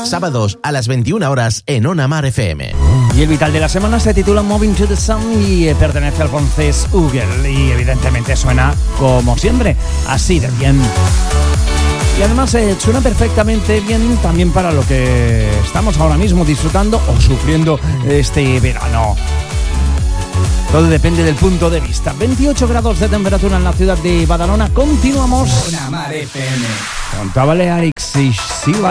Sábados a las 21 horas en Ona Mar FM. Y el vital de la semana se titula Moving to the Sun y pertenece al francés Huguel. Y evidentemente suena, como siempre, así de bien. Y además suena perfectamente bien también para lo que estamos ahora mismo disfrutando o sufriendo este verano. Todo depende del punto de vista. 28 grados de temperatura en la ciudad de Badalona. Continuamos. Ona Mar FM. Con Balearics y Sea